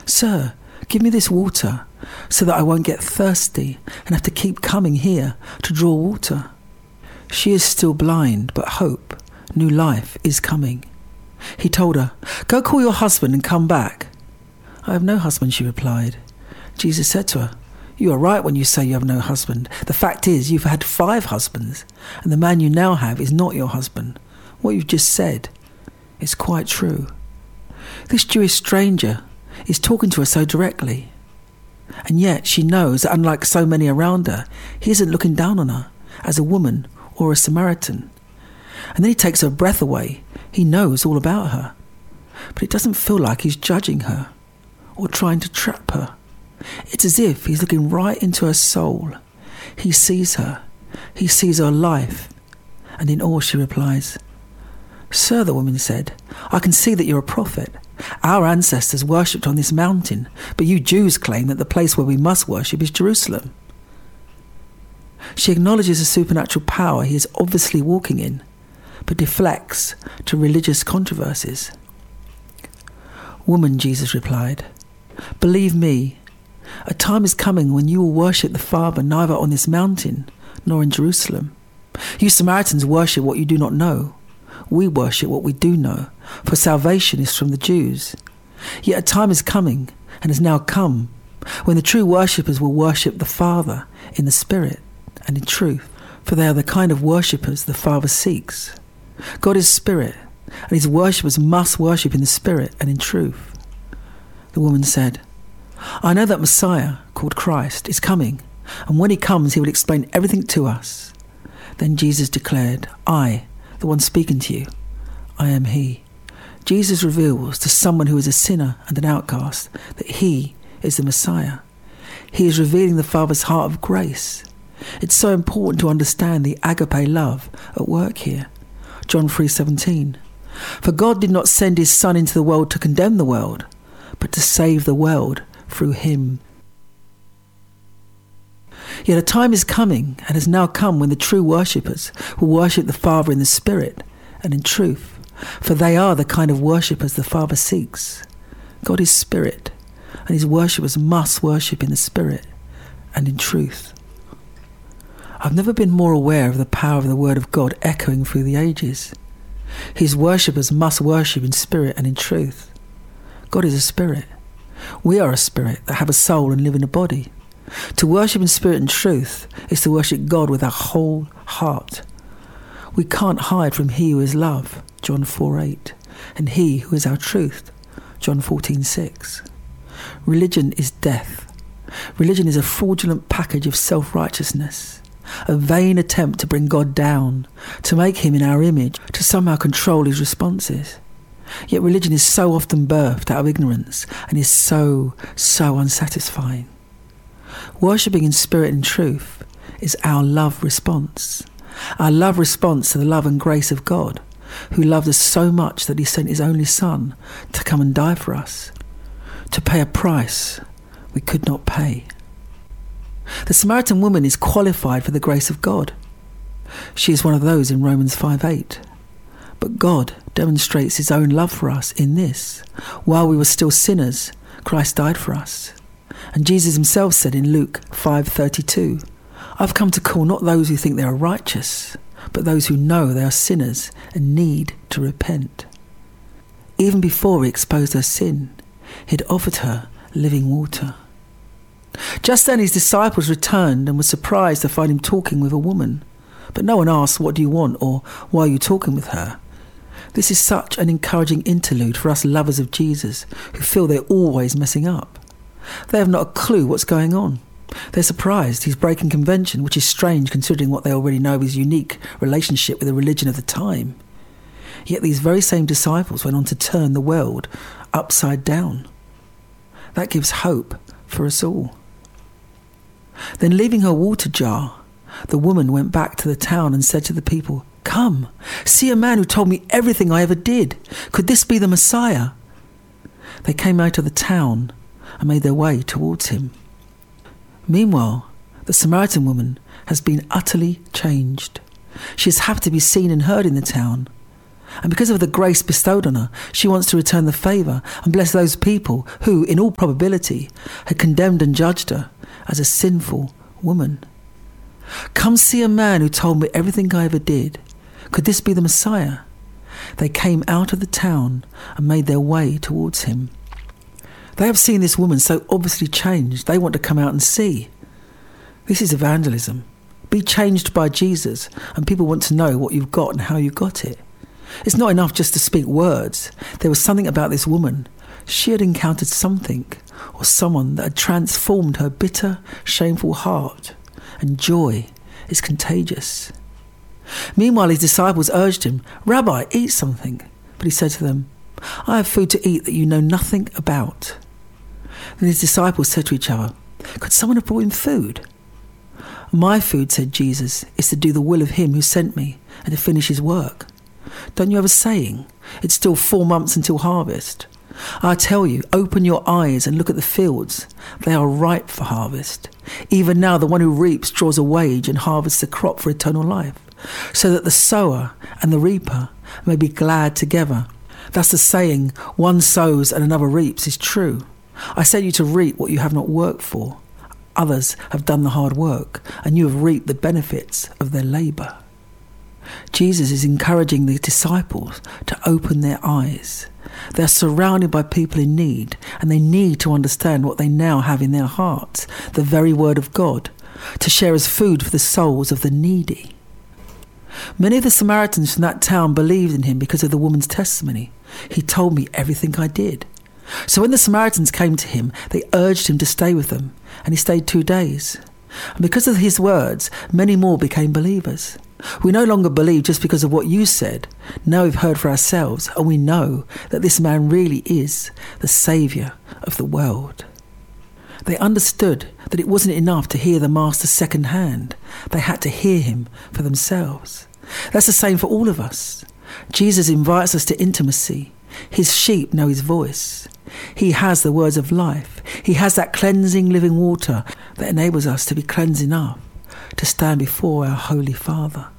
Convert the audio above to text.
"Sir, give me this water so that I won't get thirsty and have to keep coming here to draw water." She is still blind, but hope, new life is coming. He told her, "Go call your husband and come back." "I have no husband," she replied. Jesus said to her, "You are right when you say you have no husband. The fact is you've had 5 husbands, and the man you now have is not your husband. What you've just said is quite true." This Jewish stranger is talking to her so directly, and yet she knows that unlike so many around her, he isn't looking down on her as a woman or a Samaritan. And then he takes her breath away. He knows all about her, but it doesn't feel like he's judging her or trying to trap her. It's as if he's looking right into her soul. He sees her. He sees her life. And in awe she replies, "Sir," the woman said, "I can see that you're a prophet. Our ancestors worshipped on this mountain, but you Jews claim that the place where we must worship is Jerusalem." She acknowledges the supernatural power he is obviously walking in, but deflects to religious controversies. "Woman," Jesus replied, "believe me, a time is coming when you will worship the Father neither on this mountain nor in Jerusalem. You Samaritans worship what you do not know. We worship what we do know, for salvation is from the Jews. Yet a time is coming, and has now come, when the true worshippers will worship the Father in the Spirit and in truth, for they are the kind of worshippers the Father seeks. God is Spirit, and his worshippers must worship in the Spirit and in truth." The woman said, "I know that Messiah, called Christ, is coming, and when he comes he will explain everything to us." Then Jesus declared, "I, the one speaking to you, I am he." Jesus reveals to someone who is a sinner and an outcast that he is the Messiah. He is revealing the Father's heart of grace. It's so important to understand the agape love at work here. John 3:17. "For God did not send his Son into the world to condemn the world, but to save the world through him." Yet a time is coming, and has now come, when the true worshippers will worship the Father in the Spirit and in truth, for they are the kind of worshippers the Father seeks. God is Spirit, and his worshippers must worship in the Spirit and in truth. I've never been more aware of the power of the Word of God echoing through the ages. His worshippers must worship in spirit and in truth. God is a spirit. We are a spirit that have a soul and live in a body. To worship in spirit and truth is to worship God with our whole heart. We can't hide from he who is love, John 4:8, and he who is our truth, John 14:6. Religion is death. Religion is a fraudulent package of self-righteousness, a vain attempt to bring God down, to make him in our image, to somehow control his responses. Yet religion is so often birthed out of ignorance and is so unsatisfying. Worshipping in spirit and truth is our love response. Our love response to the love and grace of God, who loved us so much that he sent his only Son to come and die for us, to pay a price we could not pay. The Samaritan woman is qualified for the grace of God. She is one of those in Romans 5:8. But God demonstrates his own love for us in this: while we were still sinners, Christ died for us. And Jesus himself said in Luke 5:32, I've come to call not those who think they are righteous, but those who know they are sinners and need to repent. Even before he exposed her sin, he'd offered her living water. Just then his disciples returned and were surprised to find him talking with a woman. But no one asked, what do you want, or why are you talking with her? This is such an encouraging interlude for us lovers of Jesus who feel they're always messing up. They have not a clue what's going on. They're surprised he's breaking convention, which is strange considering what they already know of his unique relationship with the religion of the time. Yet these very same disciples went on to turn the world upside down. That gives hope for us all. Then, leaving her water jar, the woman went back to the town and said to the people, Come, see a man who told me everything I ever did. Could this be the Messiah? They came out of the town and made their way towards him. Meanwhile, the Samaritan woman has been utterly changed. She has had to be seen and heard in the town. And because of the grace bestowed on her, she wants to return the favour and bless those people who, in all probability, had condemned and judged her as a sinful woman. Come see a man who told me everything I ever did. Could this be the Messiah? They came out of the town and made their way towards him. They have seen this woman so obviously changed, they want to come out and see. This is evangelism. Be changed by Jesus, and people want to know what you've got and how you got it. It's not enough just to speak words. There was something about this woman. She had encountered something or someone that had transformed her bitter, shameful heart, and joy is contagious. Meanwhile, his disciples urged him, "Rabbi, eat something." But he said to them, "I have food to eat that you know nothing about." Then his disciples said to each other, "Could someone have brought him food?" "My food," said Jesus, "is to do the will of him who sent me and to finish his work. Don't you have a saying? It's still 4 months until harvest. I tell you, open your eyes and look at the fields. They are ripe for harvest. Even now the one who reaps draws a wage and harvests a crop for eternal life, so that the sower and the reaper may be glad together. Thus the saying, one sows and another reaps, is true. I sent you to reap what you have not worked for. Others have done the hard work, and you have reaped the benefits of their labour." Jesus is encouraging the disciples to open their eyes. They are surrounded by people in need, and they need to understand what they now have in their hearts, the very word of God, to share as food for the souls of the needy. Many of the Samaritans from that town believed in him because of the woman's testimony. "He told me everything I did." So when the Samaritans came to him, they urged him to stay with them, and he stayed 2 days. And because of his words, many more became believers. We no longer believe just because of what you said. Now we've heard for ourselves, and we know that this man really is the Saviour of the world. They understood that it wasn't enough to hear the Master second hand. They had to hear him for themselves. That's the same for all of us. Jesus invites us to intimacy. His sheep know his voice. He has the words of life. He has that cleansing living water that enables us to be cleansed enough to stand before our Holy Father.